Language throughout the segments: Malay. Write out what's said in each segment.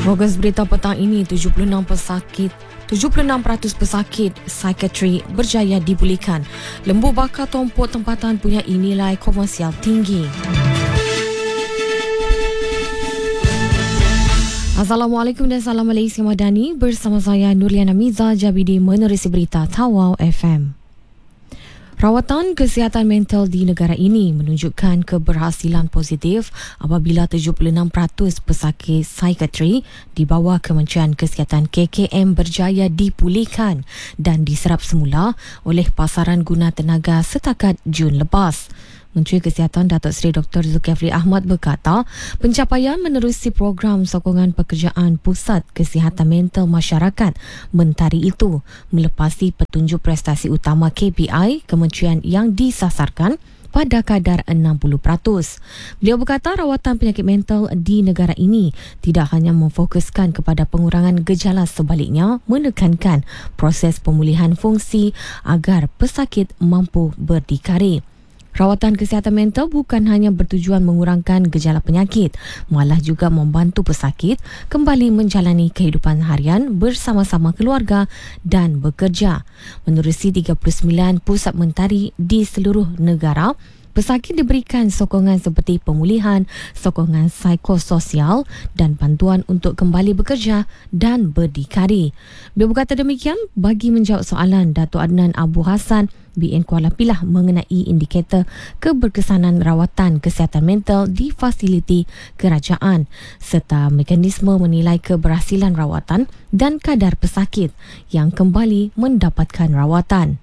Progres berita petang ini, 76% pesakit psikiatri berjaya dipulihkan. Lembu bakar tompok tempatan punya nilai komersial tinggi. Assalamualaikum dan salam Malaysia Madani. Bersama saya Nurliana Miza Jabidi menerusi berita Tawau FM. Rawatan kesihatan mental di negara ini menunjukkan keberhasilan positif apabila 76% pesakit psikiatri di bawah Kementerian Kesihatan KKM berjaya dipulihkan dan diserap semula oleh pasaran guna tenaga setakat Jun lepas. Menteri Kesihatan Datuk Seri Dr. Zulkifli Ahmad berkata, pencapaian menerusi program sokongan pekerjaan Pusat Kesihatan Mental Masyarakat Mentari itu melepasi petunjuk prestasi utama KPI kementerian yang disasarkan pada kadar 60%. Beliau berkata rawatan penyakit mental di negara ini tidak hanya memfokuskan kepada pengurangan gejala, sebaliknya menekankan proses pemulihan fungsi agar pesakit mampu berdikari. Rawatan kesihatan mental bukan hanya bertujuan mengurangkan gejala penyakit, malah juga membantu pesakit kembali menjalani kehidupan harian bersama-sama keluarga dan bekerja. Menerusi 39 pusat mentari di seluruh negara, pesakit diberikan sokongan seperti pemulihan, sokongan psikososial dan bantuan untuk kembali bekerja dan berdikari. Beliau berkata demikian bagi menjawab soalan Datuk Adnan Abu Hassan BN Kuala Pilah mengenai indikator keberkesanan rawatan kesihatan mental di fasiliti kerajaan serta mekanisme menilai keberhasilan rawatan dan kadar pesakit yang kembali mendapatkan rawatan.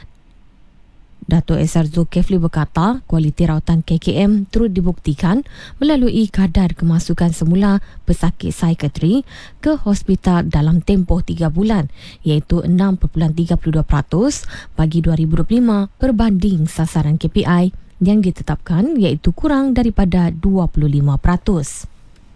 Datuk Seri Zulkifli berkata kualiti rawatan KKM turut dibuktikan melalui kadar kemasukan semula pesakit psikiatri ke hospital dalam tempoh 3 bulan iaitu 6.32% bagi 2025 berbanding sasaran KPI yang ditetapkan iaitu kurang daripada 25%.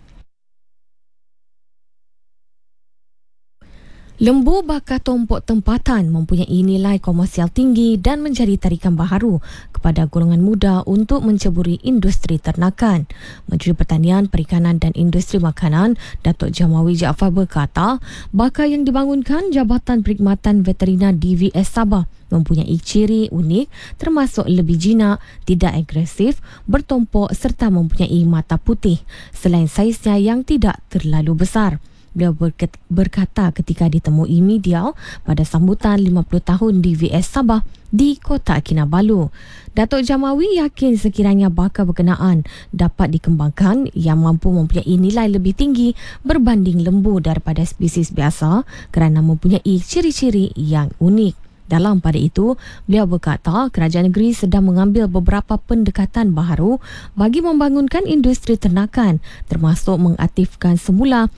Lembu bakar tompok tempatan mempunyai nilai komersial tinggi dan menjadi tarikan baharu kepada golongan muda untuk menceburi industri ternakan. Menteri Pertanian, Perikanan dan Industri Makanan, Datuk Jamawi Jaafar berkata, bakar yang dibangunkan Jabatan Perkhidmatan Veterina DVS Sabah mempunyai ciri unik termasuk lebih jinak, tidak agresif, bertompok serta mempunyai mata putih selain saiznya yang tidak terlalu besar. Beliau berkata ketika ditemui media pada sambutan 50 tahun DVS Sabah di Kota Kinabalu. Datuk Jamawi yakin sekiranya bakar berkenaan dapat dikembangkan yang mampu mempunyai nilai lebih tinggi berbanding lembu daripada spesies biasa kerana mempunyai ciri-ciri yang unik. Dalam pada itu, beliau berkata kerajaan negeri sedang mengambil beberapa pendekatan baharu bagi membangunkan industri ternakan termasuk mengaktifkan semula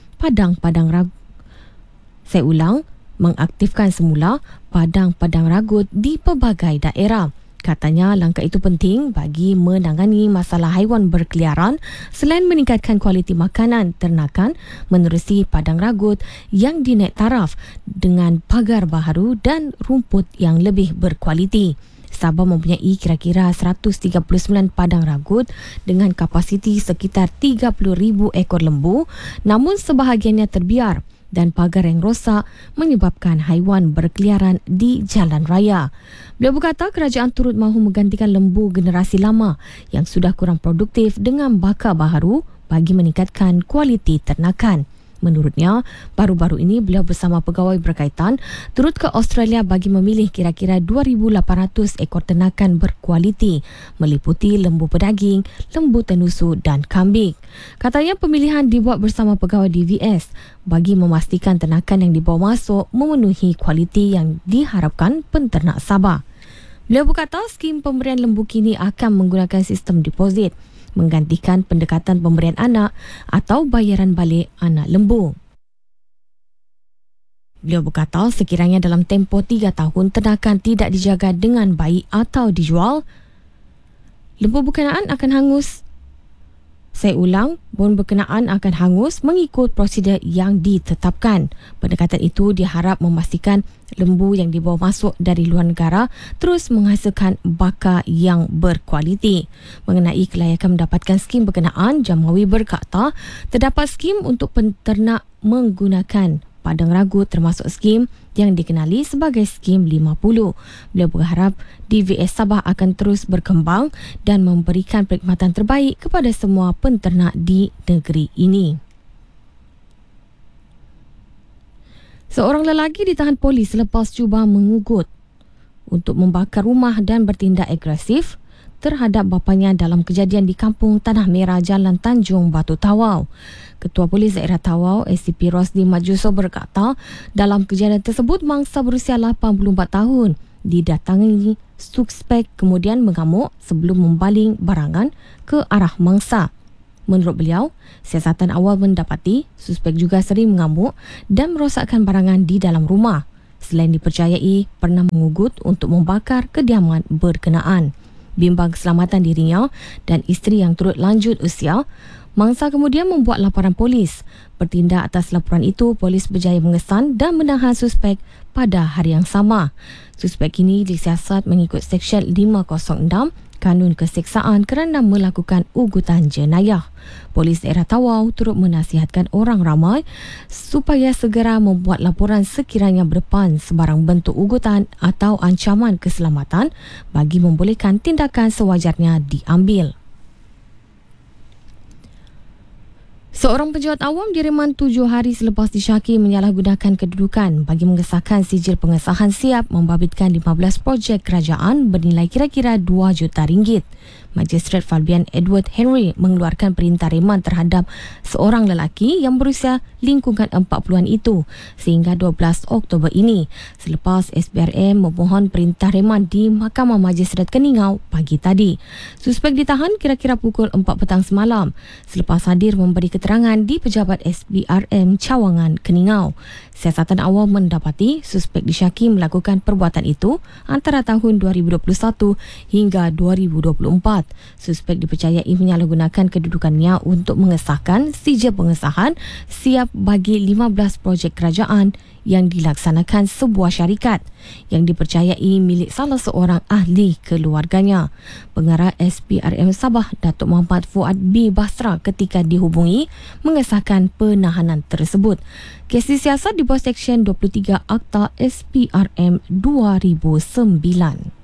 mengaktifkan semula padang-padang ragut di pelbagai daerah. Katanya langkah itu penting bagi menangani masalah haiwan berkeliaran selain meningkatkan kualiti makanan ternakan menerusi padang ragut yang dinaik taraf dengan pagar baharu dan rumput yang lebih berkualiti. Sabah mempunyai kira-kira 139 padang ragut dengan kapasiti sekitar 30,000 ekor lembu, namun sebahagiannya terbiar dan pagar yang rosak menyebabkan haiwan berkeliaran di jalan raya. Beliau berkata kerajaan turut mahu menggantikan lembu generasi lama yang sudah kurang produktif dengan bakar baharu bagi meningkatkan kualiti ternakan. Menurutnya, baru-baru ini beliau bersama pegawai berkaitan turut ke Australia bagi memilih kira-kira 2,800 ekor ternakan berkualiti meliputi lembu pedaging, lembu tenusu dan kambing. Katanya pemilihan dibuat bersama pegawai DVS bagi memastikan ternakan yang dibawa masuk memenuhi kualiti yang diharapkan penternak Sabah. Beliau berkata skim pemberian lembu kini akan menggunakan sistem deposit menggantikan pendekatan pemberian anak atau bayaran balik anak lembu. Beliau berkata sekiranya dalam tempoh 3 tahun ternakan tidak dijaga dengan baik atau dijual, lembu berkenaan akan hangus. Saya ulang, bon berkenaan akan hangus mengikut prosedur yang ditetapkan. Pendekatan itu diharap memastikan lembu yang dibawa masuk dari luar negara terus menghasilkan bakar yang berkualiti. Mengenai kelayakan mendapatkan skim berkenaan, Jamawi berkata terdapat skim untuk penternak menggunakan padang ragu termasuk skim yang dikenali sebagai Skim 50. Beliau berharap DVS Sabah akan terus berkembang dan memberikan perkhidmatan terbaik kepada semua penternak di negeri ini. Seorang lelaki ditahan polis selepas cuba mengugut untuk membakar rumah dan bertindak agresif terhadap bapanya dalam kejadian di Kampung Tanah Merah, Jalan Tanjung Batu Tawau. Ketua Polis Daerah Tawau, SCP Rosli Majuso berkata, dalam kejadian tersebut mangsa berusia 84 tahun didatangi suspek kemudian mengamuk sebelum membaling barangan ke arah mangsa. Menurut beliau, siasatan awal mendapati suspek juga sering mengamuk dan merosakkan barangan di dalam rumah. Selain dipercayai pernah mengugut untuk membakar kediaman berkenaan. Bimbang keselamatan dirinya dan isteri yang turut lanjut usia, mangsa kemudian membuat laporan polis. Bertindak atas laporan itu, polis berjaya mengesan dan menahan suspek pada hari yang sama. Suspek kini disiasat mengikut Seksyen 506 Kanun Keseksaan kerana melakukan ugutan jenayah. Polis Daerah Tawau turut menasihatkan orang ramai supaya segera membuat laporan sekiranya berdepan sebarang bentuk ugutan atau ancaman keselamatan bagi membolehkan tindakan sewajarnya diambil. Seorang pejabat awam direman 7 hari selepas disyaki menyalahgunakan kedudukan bagi mengesahkan sijil pengesahan siap membabitkan 15 projek kerajaan bernilai kira-kira 2 juta ringgit. Magistrate Fabian Edward Henry mengeluarkan perintah reman terhadap seorang lelaki yang berusia lingkungan 40-an itu sehingga 12 Oktober ini selepas SPRM memohon perintah reman di Mahkamah Magistrate Keningau pagi tadi. Suspek ditahan kira-kira pukul 4 petang semalam selepas hadir memberi keterangan di Pejabat SPRM Cawangan Keningau. Siasatan awal mendapati suspek disyaki melakukan perbuatan itu antara tahun 2021 hingga 2024. Suspek dipercayai menyalahgunakan kedudukannya untuk mengesahkan sijil pengesahan siap bagi 15 projek kerajaan yang dilaksanakan sebuah syarikat yang dipercayai milik salah seorang ahli keluarganya. Pengarah SPRM Sabah, Datuk Muhammad Fuad B. Basra ketika dihubungi mengesahkan penahanan tersebut. Kes disiasat di bawah Seksyen 23 Akta SPRM 2009.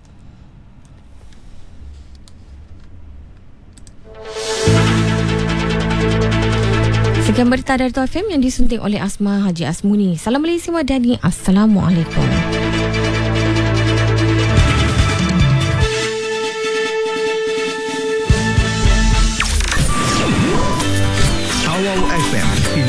Sekian berita dari Tuan FM yang disunting oleh Asma Haji Asmuni. Salam Malaysia Madani. Assalamualaikum. Tawau FM.